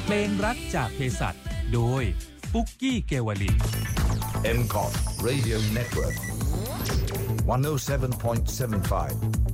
ลงรักจากเภสัชโดยปุ๊กกี้เกวลิน MCOT Radio Network 107.75